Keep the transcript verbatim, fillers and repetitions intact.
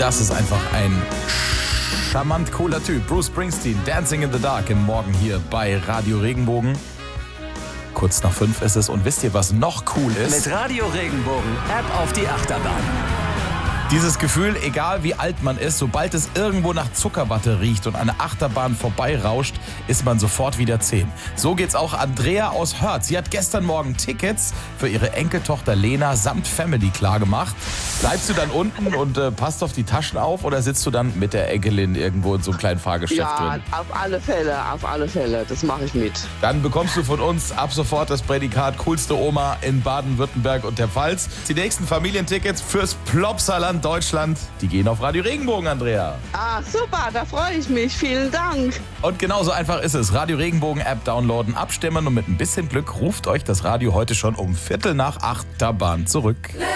Das ist einfach ein charmant cooler Typ. Bruce Springsteen, Dancing in the Dark im Morgen hier bei Radio Regenbogen. Kurz nach fünf ist es und wisst ihr, was noch cool ist? Mit Radio Regenbogen, App auf die Achterbahn. Dieses Gefühl, egal wie alt man ist, sobald es irgendwo nach Zuckerwatte riecht und eine Achterbahn vorbeirauscht, ist man sofort wieder zehn. So geht's auch Andrea aus Hörth. Sie hat gestern Morgen Tickets für ihre Enkeltochter Lena samt Family klar gemacht. Bleibst du dann unten und äh, passt auf die Taschen auf oder sitzt du dann mit der Enkelin irgendwo in so einem kleinen Fahrgeschäft ja, drin? auf alle Fälle, auf alle Fälle. Das mache ich mit. Dann bekommst du von uns ab sofort das Prädikat coolste Oma in Baden-Württemberg und der Pfalz. Die nächsten Familientickets fürs Plopsaland Deutschland, die gehen auf Radio Regenbogen, Andrea. Ah, super, da freue ich mich. Vielen Dank. Und genauso einfach ist es. Radio Regenbogen App downloaden, abstimmen und mit ein bisschen Glück ruft euch das Radio heute schon um Viertel nach acht der Bahn zurück.